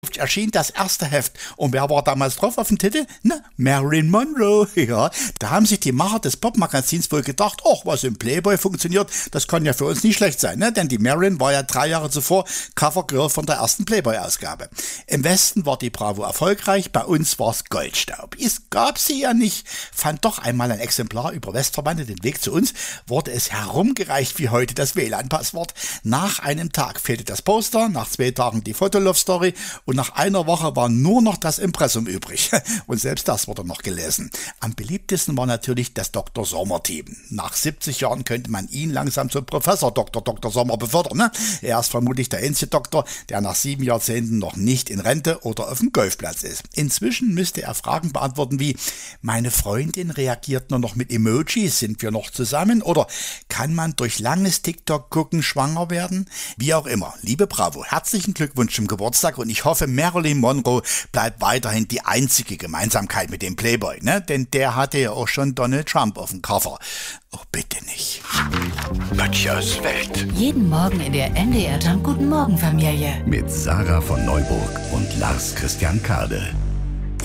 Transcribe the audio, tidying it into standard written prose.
erschien das erste Heft. Und wer war damals drauf auf dem Titel? Na, Marilyn Monroe. Ja, da haben sich die Macher des Pop-Magazins wohl gedacht, ach, was im Playboy funktioniert, das kann ja für uns nicht schlecht sein, ne? Denn die Marilyn war ja 3 Jahre zuvor Covergirl von der ersten Playboy-Ausgabe. Im Westen war die Bravo erfolgreich, bei uns war's Goldstaub. Es gab sie ja nicht. Fand doch einmal ein Exemplar über Westverbände den Weg zu uns, wurde es herumgereicht wie heute das WLAN-Passwort. Nach einem Tag fehlte das Poster, nach 2 Tagen die Fotolove-Story und nach einer Woche war nur noch das Impressum übrig. Und selbst das wurde noch gelesen. Am beliebtesten war natürlich das Dr. Sommer-Team. Nach 70 Jahren könnte man ihn langsam zum Professor Dr. Sommer befördern. Ne? Er ist vermutlich der einzige Doktor, der nach 7 Jahrzehnten noch nicht in Rente oder auf dem Golfplatz ist. Inzwischen müsste er Fragen beantworten wie: Meine Freundin reagiert nur noch mit Emojis, sind wir noch zusammen? Oder kann man durch langes TikTok gucken schwanger werden? Wie auch immer, liebe Bravo, herzlichen Glückwunsch zum Geburtstag und ich hoffe, Marilyn Monroe bleibt weiterhin die einzige Gemeinsamkeit mit dem Playboy, ne? Denn der hatte ja auch schon Donald Trump auf dem Cover. Oh, bitte nicht. Böttchers Welt. Jeden Morgen in der MDR Jump Guten Morgen Familie. Mit Sarah von Neuburg und Lars Christian Kade.